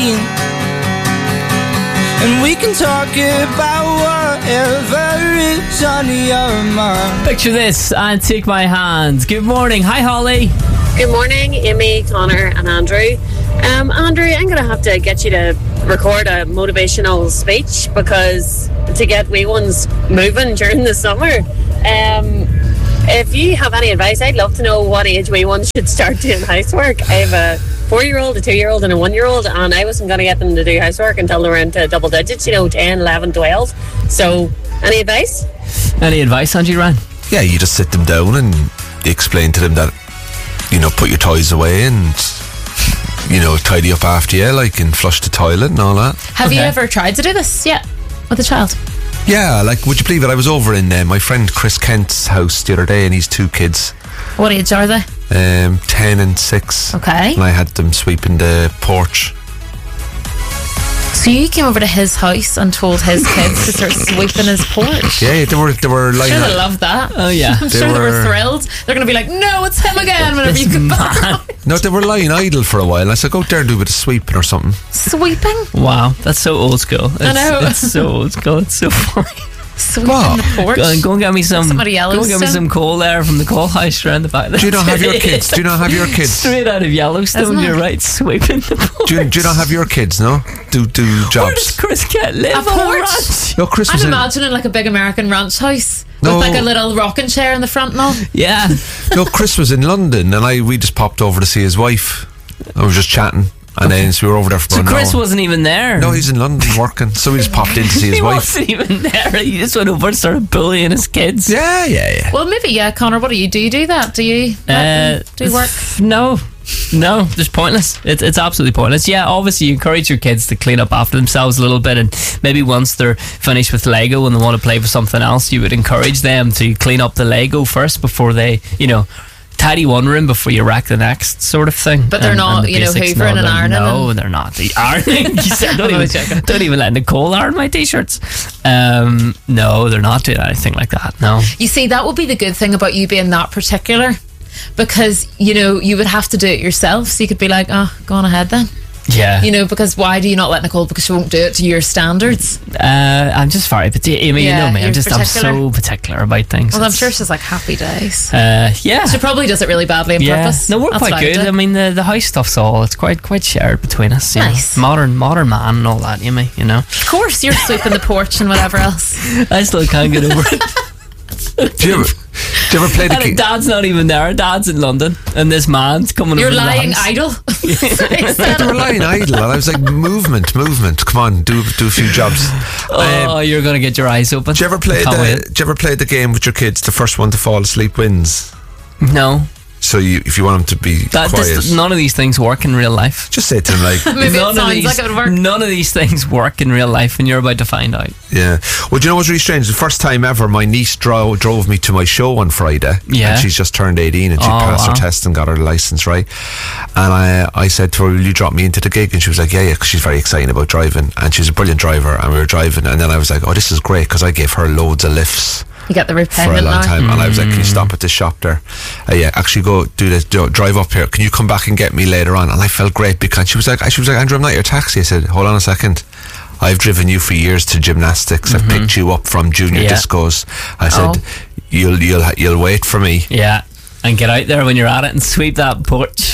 talking, and we can talk about whatever is on your mind. Picture this and take my hand. Good morning. Hi, Holly. Good morning, Amy, Connor and Andrew. Andrew, I'm going to have to get you to record a motivational speech because to get wee ones moving during the summer. If you have any advice, I'd love to know what age wee ones should start doing housework. I have a 4-year-old, a 2-year-old and a 1-year-old, and I wasn't going to get them to do housework until they were into double digits, 10, 11, 12. So, any advice? Any advice, Angie Ryan? Yeah, you just sit them down and you explain to them that, put your toys away and, tidy up after you, and flush the toilet and all that. Have you ever tried to do this yet with a child? Yeah, would you believe it? I was over in my friend Chris Kent's house the other day and he's 2 kids. What age are they? 10 and 6. Okay. And I had them sweeping the porch. So you came over to his house and told his kids to start sweeping his porch? Yeah, they were like... I'm sure they loved that. Oh, yeah. I'm sure they were thrilled. They're going to be like, no, it's him again whenever you come back. No, they were lying idle for a while. I said, go up there and do a bit of sweeping or something. Sweeping? Wow, that's so old school. I know. It's so old school. It's so funny. Sweeping the porch. Go and get me some. Somebody else. Go and get me some coal there from the coal house around the back. Do you not have your kids? Do you not have your kids? Straight out of Yellowstone, you're right, sweeping the porch. Do you not have your kids? No, do jobs. Where does Chris Kent live? A porch? No, Chris was I'm imagining a big American ranch house with a little rocking chair in the front and all. Yeah. No, Chris was in London, and we just popped over to see his wife. I was just chatting. And then so we were over there for So Chris wasn't even there? No, he's in London working. So we just popped in to see his wife. He wasn't even there. He just went over and started bullying his kids. Yeah. Well, maybe, Connor, what do? You do that? Do you do work? No, just pointless. It's absolutely pointless. Yeah, obviously you encourage your kids to clean up after themselves a little bit, and maybe once they're finished with Lego and they want to play with something else, you would encourage them to clean up the Lego first before they, tidy one room before you wrack the next, sort of thing. But they're not, hoovering and ironing. No, they're not. The ironing. You said, don't even let Nicole iron my t-shirts. No, they're not doing anything like that. No. You see, that would be the good thing about you being that particular, because you would have to do it yourself. So you could be like, oh, go on ahead then. Yeah. Because why do you not let Nicole? Because she won't do it to your standards. I'm just very particular. I mean, you know me. I'm so particular about things. Well, I'm sure she's like happy days. Yeah. She probably does it really badly on purpose. No, we're quite good. I mean, the house stuff's it's quite shared between us. Nice. Modern man and all that, you know. Of course, you're sweeping the porch and whatever else. I still can't get over it. Do you ever play the game? Dad's not even there. Dad's in London, and this man's coming over. You're lying idle. They were lying idle, and I was like, movement. Come on, do a few jobs. You're gonna get your eyes open. Do you ever play the game with your kids? The first one to fall asleep wins. No. So if you want them to be quiet, none of these things work in real life. Just say to them maybe it sounds like it would work. None of these things work in real life, and you're about to find out. Yeah. Well, do you know what's really strange? The first time ever, my niece drove me to my show on Friday. Yeah. And she's just turned 18 and she passed her test and got her license, right? And I said to her, will you drop me into the gig? And she was like, yeah, because she's very excited about driving, and she's a brilliant driver, and we were driving, and then I was like, oh, this is great, because I gave her loads of lifts. You get the repayment for a long time, now. and I was like, can you stop at this shop there? Actually go drive up here. Can you come back and get me later on? And I felt great, because she was like, Andrew, I'm not your taxi. I said, hold on a second. I've driven you for years to gymnastics. I've picked you up from junior discos. I said, you'll wait for me. Yeah, and get out there when you're at it and sweep that porch.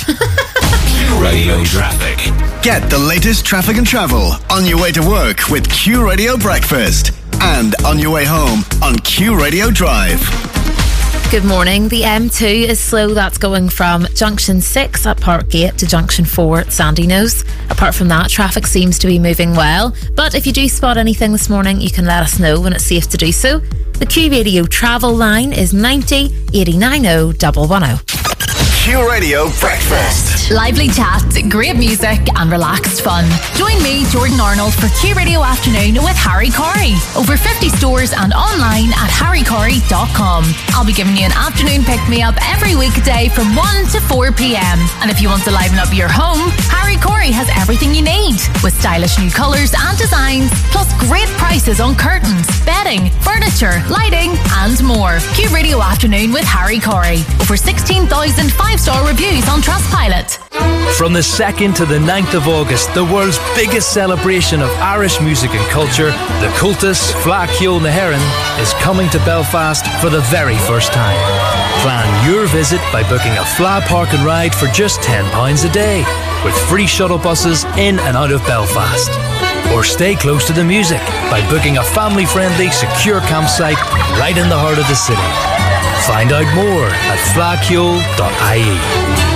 Q Radio Traffic. Get the latest traffic and travel on your way to work with Q Radio Breakfast, and on your way home on Q Radio Drive. Good morning. The M2 is slow. That's going from Junction 6 at Parkgate to Junction 4 at Sandyknowes. Apart from that, traffic seems to be moving well. But if you do spot anything this morning, you can let us know when it's safe to do so. The Q Radio travel line is 90 89 110. Q Radio Breakfast. Lively chat, great music and relaxed fun. Join me, Jordan Arnold, for Q Radio Afternoon with Harry Corey. Over 50 stores and online at harrycorey.com. I'll be giving you an afternoon pick-me-up every weekday from 1 to 4 p.m. And if you want to liven up your home, Harry Corey has everything you need, with stylish new colours and designs, plus great prices on curtains, bedding, furniture, lighting and more. Q Radio Afternoon with Harry Corey. Over 16,000 5-star reviews on Trustpilot. From the 2nd to the 9th of August, the world's biggest celebration of Irish music and culture, the Cultus Fleadh Cheoil na hÉireann, is coming to Belfast for the very first time. Plan your visit by booking a Fleadh Park and Ride for just £10 a day, with free shuttle buses in and out of Belfast. Or stay close to the music by booking a family-friendly, secure campsite right in the heart of the city. Find out more at fleadhcheoil.ie.